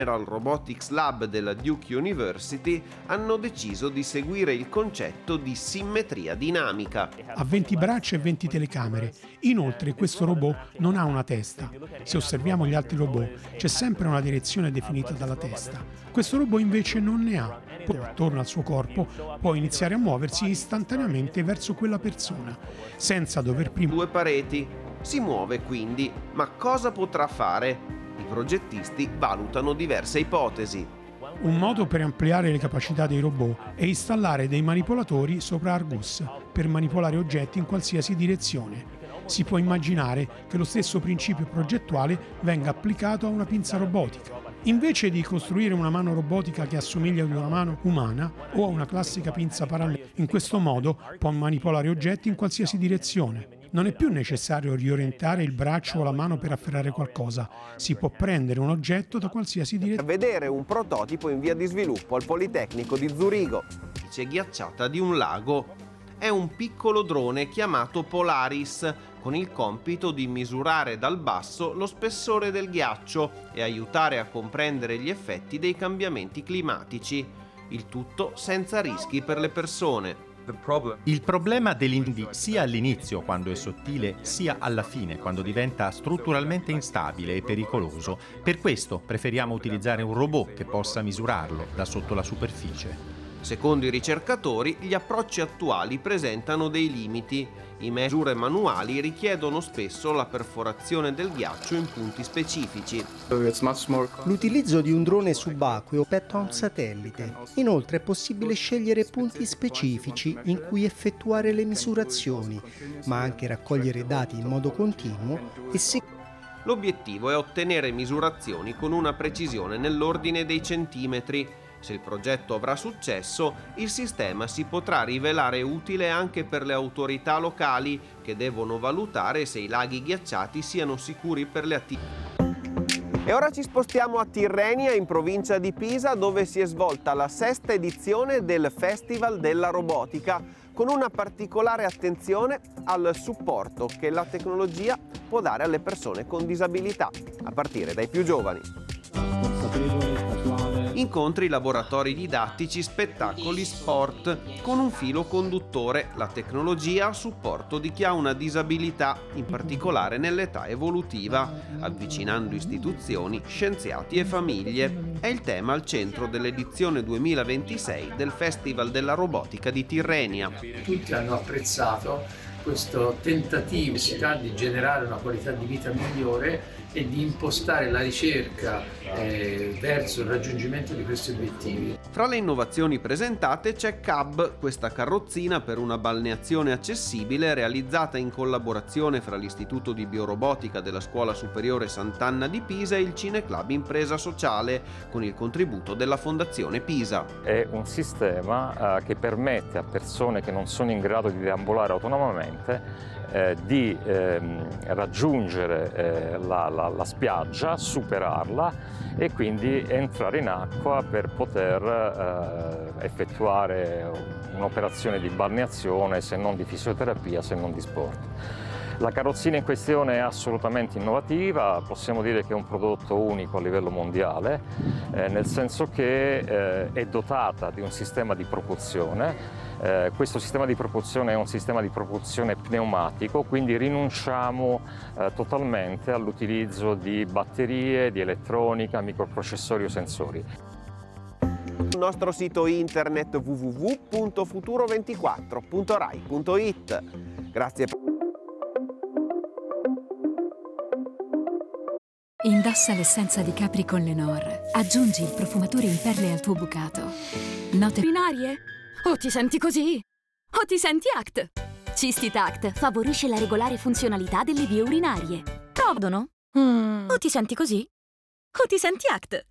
General Robotics Lab della Duke University hanno deciso di seguire il concetto di simmetria dinamica. Ha 20 braccia e 20 telecamere. Inoltre questo robot non ha una testa. Se osserviamo gli altri robot c'è sempre una direzione definita dalla testa. Questo robot invece non ne ha. Poi, attorno al suo corpo può iniziare a muoversi istantaneamente verso quella persona, senza dover prima... Due pareti. Si muove quindi, ma cosa potrà fare? I progettisti valutano diverse ipotesi. Un modo per ampliare le capacità dei robot è installare dei manipolatori sopra Argus per manipolare oggetti in qualsiasi direzione. Si può immaginare che lo stesso principio progettuale venga applicato a una pinza robotica. Invece di costruire una mano robotica che assomiglia ad una mano umana o a una classica pinza parallela, in questo modo può manipolare oggetti in qualsiasi direzione. Non è più necessario riorientare il braccio o la mano per afferrare qualcosa. Si può prendere un oggetto da qualsiasi direzione. Vedere un prototipo in via di sviluppo al Politecnico di Zurigo. Superficie ghiacciata di un lago. È un piccolo drone chiamato Polaris, con il compito di misurare dal basso lo spessore del ghiaccio e aiutare a comprendere gli effetti dei cambiamenti climatici. Il tutto senza rischi per le persone. Il problema dell'indy sia all'inizio, quando è sottile, sia alla fine, quando diventa strutturalmente instabile e pericoloso. Per questo preferiamo utilizzare un robot che possa misurarlo da sotto la superficie. Secondo i ricercatori, gli approcci attuali presentano dei limiti. I misure manuali richiedono spesso la perforazione del ghiaccio in punti specifici. L'utilizzo di un drone subacqueo petto a un satellite. Inoltre è possibile scegliere punti specifici in cui effettuare le misurazioni, ma anche raccogliere dati in modo continuo e L'obiettivo è ottenere misurazioni con una precisione nell'ordine dei centimetri. Se il progetto avrà successo, il sistema si potrà rivelare utile anche per le autorità locali, che devono valutare se i laghi ghiacciati siano sicuri per le attività. E ora ci spostiamo a Tirrenia, in provincia di Pisa, dove si è svolta la 6ª edizione del Festival della Robotica, con una particolare attenzione al supporto che la tecnologia può dare alle persone con disabilità, a partire dai più giovani. Incontri, laboratori didattici, spettacoli, sport, con un filo conduttore, la tecnologia a supporto di chi ha una disabilità, in particolare nell'età evolutiva, avvicinando istituzioni, scienziati e famiglie. È il tema al centro dell'edizione 2026 del Festival della Robotica di Tirrenia. Tutti hanno apprezzato questo tentativo di generare una qualità di vita migliore e di impostare la ricerca verso il raggiungimento di questi obiettivi. Fra le innovazioni presentate c'è CAB, questa carrozzina per una balneazione accessibile realizzata in collaborazione fra l'Istituto di Biorobotica della Scuola Superiore Sant'Anna di Pisa e il Cineclub Impresa Sociale, con il contributo della Fondazione Pisa. È un sistema che permette a persone che non sono in grado di deambulare autonomamente di raggiungere la spiaggia, superarla e quindi entrare in acqua per poter effettuare un'operazione di balneazione, se non di fisioterapia, se non di sport. La carrozzina in questione è assolutamente innovativa, possiamo dire che è un prodotto unico a livello mondiale, nel senso che è dotata di un sistema di propulsione. Questo sistema di propulsione è un sistema di propulsione pneumatico, quindi rinunciamo totalmente all'utilizzo di batterie, di elettronica, microprocessori o sensori. Il nostro sito internet www.futuro24.rai.it. Grazie. Indossa l'essenza di Capri con Lenor. Aggiungi il profumatore in perle al tuo bucato. Note urinarie? O ti senti così? O ti senti ACT? Cystit Act favorisce la regolare funzionalità delle vie urinarie. Provano? O ti senti così? O ti senti ACT?